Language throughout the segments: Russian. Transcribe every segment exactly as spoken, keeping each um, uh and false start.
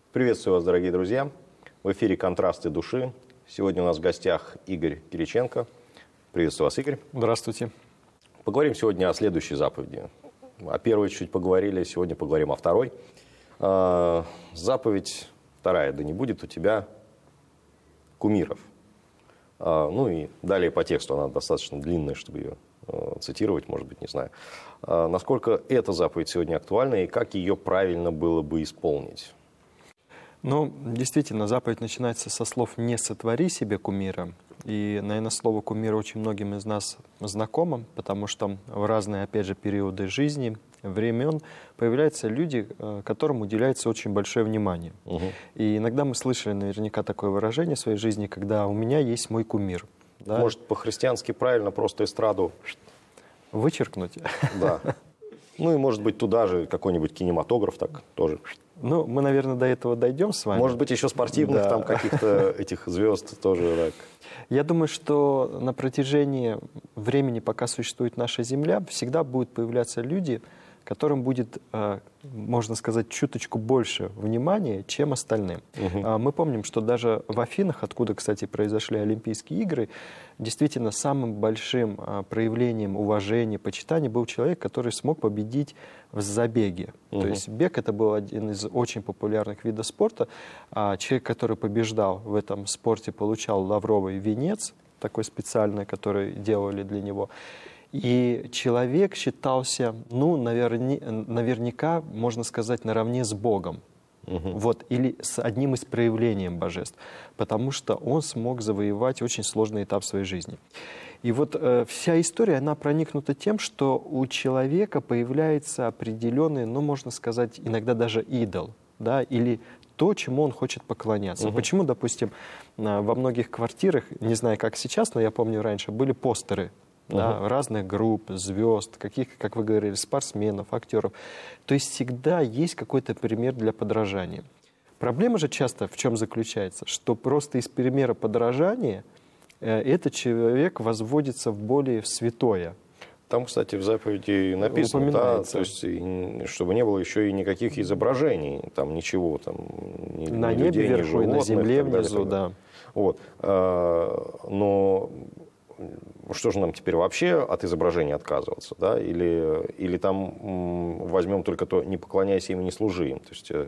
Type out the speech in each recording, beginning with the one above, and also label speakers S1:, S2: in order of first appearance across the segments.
S1: Приветствую вас, дорогие друзья. В эфире «Контрасты души». Сегодня у нас в гостях Игорь Кириченко. Приветствую вас, Игорь.
S2: Здравствуйте.
S1: Поговорим сегодня о следующей заповеди. О первой чуть поговорили, сегодня поговорим о второй. Заповедь вторая. Да не будет у тебя кумиров. Ну и далее по тексту, она достаточно длинная, чтобы ее цитировать, может быть, не знаю. Насколько эта заповедь сегодня актуальна и как ее правильно было бы исполнить?
S2: Ну, действительно, заповедь начинается со слов «не сотвори себе кумира». И, наверное, слово «кумир» очень многим из нас знакомо, потому что в разные, опять же, периоды жизни, времен появляются люди, которым уделяется очень большое внимание. Угу. И иногда мы слышали наверняка такое выражение в своей жизни, когда «у меня есть мой кумир». Да?
S1: Может, по-христиански правильно просто эстраду
S2: вычеркнуть?
S1: Да. Ну и, может быть, туда же какой-нибудь кинематограф так тоже.
S2: Ну, мы, наверное, до этого дойдем с вами.
S1: Может быть, еще спортивных да. там каких-то этих звезд тоже. Так.
S2: Я думаю, что на протяжении времени, пока существует наша Земля, всегда будут появляться люди, которым будет, можно сказать, чуточку больше внимания, чем остальным. Угу. Мы помним, что даже в Афинах, откуда, кстати, произошли Олимпийские игры, действительно самым большим проявлением уважения, почитания был человек, который смог победить в забеге. Угу. То есть бег — это был один из очень популярных видов спорта. Человек, который побеждал в этом спорте, получал лавровый венец, такой специальный, который делали для него. И человек считался, ну, наверня, наверняка, можно сказать, наравне с Богом. Угу. Вот, или с одним из проявлений божеств, потому что он смог завоевать очень сложный этап своей жизни. И вот э, вся история, она проникнута тем, что у человека появляется определенный, ну, можно сказать, иногда даже идол, да, или то, чему он хочет поклоняться. Угу. Почему, допустим, во многих квартирах, не знаю, как сейчас, но я помню раньше, были постеры, да, uh-huh. разных групп, звезд, каких, как вы говорили, спортсменов, актеров. То есть всегда есть какой-то пример для подражания. Проблема же часто в чем заключается? Что просто из примера подражания э, этот человек возводится в более святое.
S1: Там, кстати, в заповеди написано, да, то есть, чтобы не было еще и никаких изображений, там ничего, там, ни,
S2: на
S1: ни
S2: небе
S1: людей,
S2: вверху,
S1: ни животных,
S2: на земле
S1: далее,
S2: внизу, да.
S1: Вот. Но что же нам теперь вообще от изображения отказываться, да? Или, или там возьмем только то «не поклоняйся им и не служи им». То есть,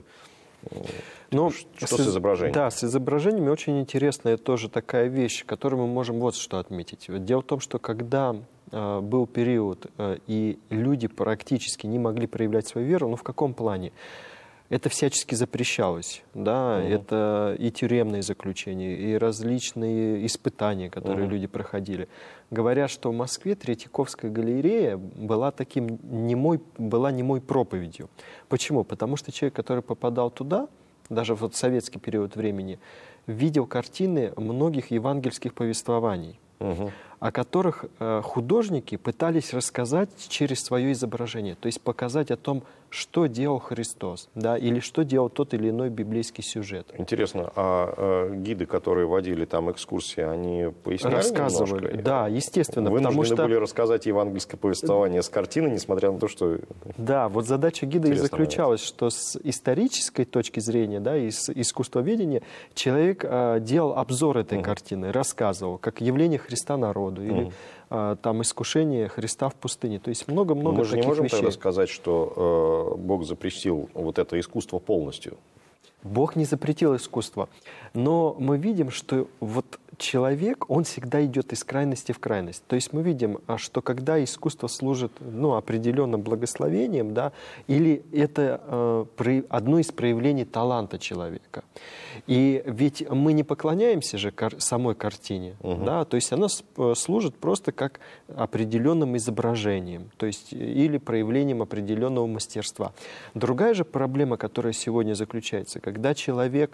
S2: Но
S1: что с, с изображением?
S2: Да, с изображениями очень интересная тоже такая вещь, которую мы можем вот что отметить. Дело в том, что когда э, был период, э, и люди практически не могли проявлять свою веру, ну в каком плане? Это всячески запрещалось, да, угу. Это и тюремные заключения, и различные испытания, которые угу. люди проходили. Говорят, что в Москве Третьяковская галерея была таким немой, была немой проповедью. Почему? Потому что человек, который попадал туда, даже в советский период времени, видел картины многих евангельских повествований, угу. о которых э, художники пытались рассказать через свое изображение, то есть показать о том, что делал Христос, да, или что делал тот или иной библейский сюжет.
S1: Интересно, а, а гиды, которые водили там экскурсии, они поясняли
S2: рассказывали,
S1: немножко?
S2: Да, естественно.
S1: Вы
S2: потому
S1: нужны
S2: что...
S1: были рассказать евангельское повествование с картины, несмотря на то, что...
S2: Да, вот задача гида и заключалась, что с исторической точки зрения, да, из искусствоведения, человек а, делал обзор этой uh-huh. картины, рассказывал, как явление Христа народу, или uh-huh. а, там искушение Христа в пустыне. То есть много-много таких вещей. Мы же не можем
S1: тогда сказать, что э, Бог запретил вот это искусство полностью?
S2: Бог не запретил искусство, но мы видим, что вот человек, он всегда идет из крайности в крайность. То есть мы видим, что когда искусство служит, ну, определенным благословением, да, или это э, одно из проявлений таланта человека. И ведь мы не поклоняемся же кар- самой картине, угу. да, то есть она служит просто как определенным изображением, то есть или проявлением определенного мастерства. Другая же проблема, которая сегодня заключается, когда человек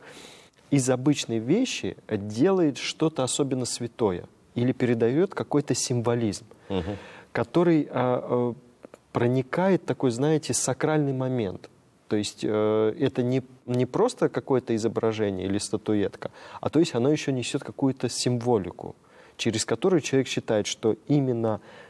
S2: из обычной вещи делает что-то особенно святое или передает какой-то символизм, угу. который а, а, проникает такой, знаете, сакральный момент. То есть э, это не, не просто какое-то изображение или статуэтка, а то есть оно еще несет какую-то символику, через которую человек считает, что именно